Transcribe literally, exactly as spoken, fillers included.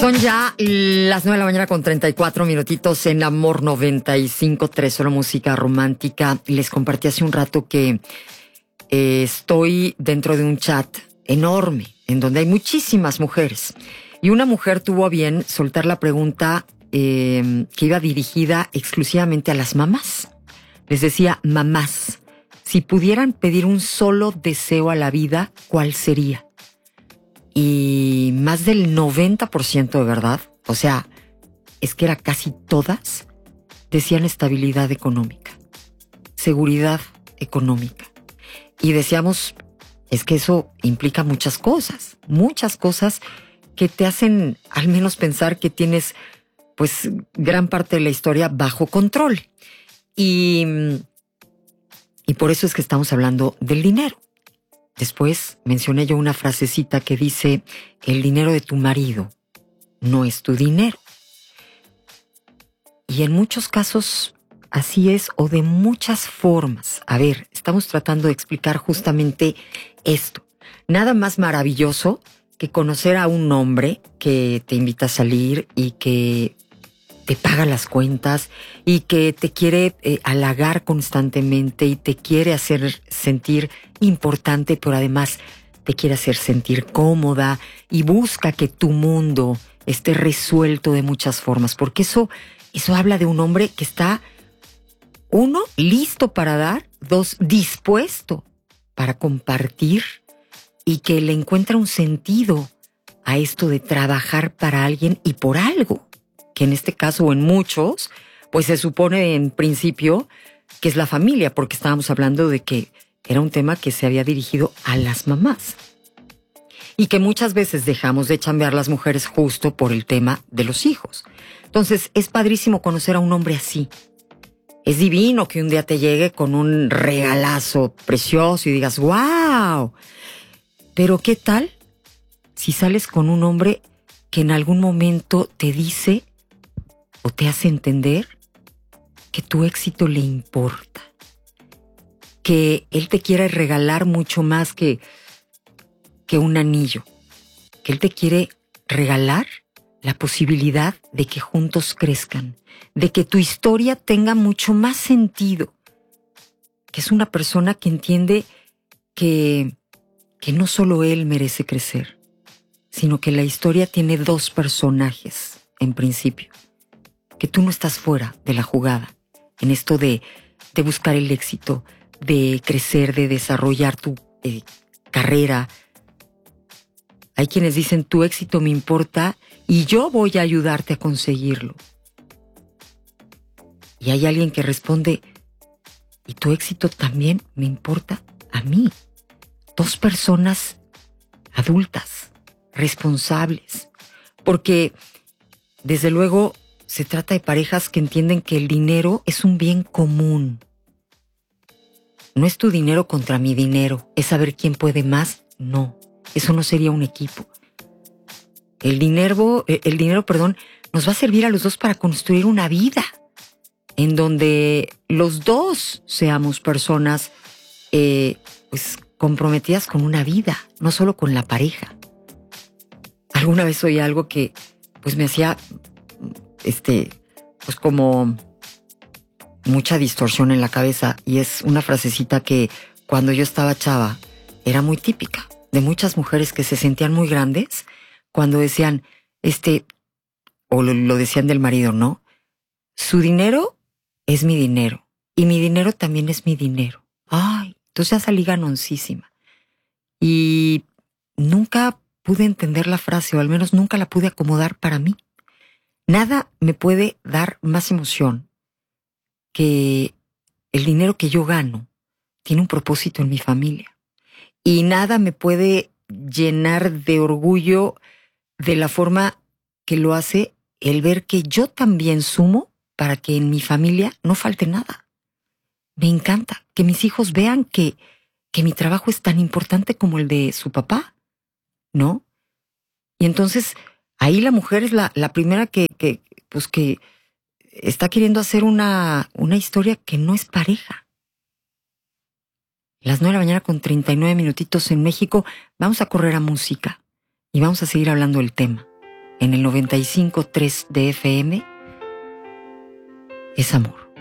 Son ya las nueve de la mañana con treinta y cuatro minutitos en Amor noventa y cinco punto tres, solo música romántica. Les compartí hace un rato que eh, estoy dentro de un chat enorme en donde hay muchísimas mujeres. Y una mujer tuvo a bien soltar la pregunta eh, que iba dirigida exclusivamente a las mamás. Les decía, mamás, si pudieran pedir un solo deseo a la vida, ¿cuál sería? Y más del noventa por ciento de verdad, o sea, es que era casi todas, decían estabilidad económica, seguridad económica. Y decíamos, es que eso implica muchas cosas, muchas cosas que te hacen al menos pensar que tienes, pues, gran parte de la historia bajo control. Y, y por eso es que estamos hablando del dinero. Después mencioné yo una frasecita que dice, el dinero de tu marido no es tu dinero. Y en muchos casos así es, o de muchas formas. A ver, estamos tratando de explicar justamente esto. Nada más maravilloso que conocer a un hombre que te invita a salir y que te paga las cuentas y que te quiere eh, halagar constantemente y te quiere hacer sentir importante, pero además te quiere hacer sentir cómoda y busca que tu mundo esté resuelto de muchas formas, porque eso, eso habla de un hombre que está, uno, listo para dar, dos, dispuesto para compartir y que le encuentra un sentido a esto de trabajar para alguien y por algo. Que en este caso o en muchos, pues se supone en principio que es la familia, porque estábamos hablando de que era un tema que se había dirigido a las mamás. Y que muchas veces dejamos de chambear las mujeres justo por el tema de los hijos. Entonces, es padrísimo conocer a un hombre así. Es divino que un día te llegue con un regalazo precioso y digas, ¡wow! Pero ¿qué tal si sales con un hombre que en algún momento te dice o te hace entender que tu éxito le importa, que él te quiere regalar mucho más que, que un anillo, que él te quiere regalar la posibilidad de que juntos crezcan, de que tu historia tenga mucho más sentido, que es una persona que entiende que, que no solo él merece crecer, sino que la historia tiene dos personajes en principio. Que tú no estás fuera de la jugada, en esto de, de buscar el éxito, de crecer, de desarrollar tu eh, carrera. Hay quienes dicen, tu éxito me importa y yo voy a ayudarte a conseguirlo. Y hay alguien que responde, y tu éxito también me importa a mí. Dos personas adultas, responsables, porque desde luego se trata de parejas que entienden que el dinero es un bien común. No es tu dinero contra mi dinero, es saber quién puede más. No, eso no sería un equipo. El dinero, el dinero, perdón, nos va a servir a los dos para construir una vida en donde los dos seamos personas eh, pues comprometidas con una vida, no solo con la pareja. Alguna vez oí algo que pues me hacía este, pues como mucha distorsión en la cabeza, y es una frasecita que cuando yo estaba chava era muy típica de muchas mujeres que se sentían muy grandes cuando decían, este, o lo, lo decían del marido, ¿no? Su dinero es mi dinero y mi dinero también es mi dinero. Ay, entonces ya salí ganoncísima. Y nunca pude entender la frase, o al menos nunca la pude acomodar para mí. Nada me puede dar más emoción que el dinero que yo gano tiene un propósito en mi familia. Y nada me puede llenar de orgullo de la forma que lo hace el ver que yo también sumo para que en mi familia no falte nada. Me encanta que mis hijos vean que, que mi trabajo es tan importante como el de su papá, ¿no? Y entonces ahí la mujer es la, la primera que, que, pues que está queriendo hacer una, una historia que no es pareja. Las nueve de la mañana con treinta y nueve minutitos en México. Vamos a correr a música y vamos a seguir hablando del tema. en el noventa y cinco punto tres de F M es amor.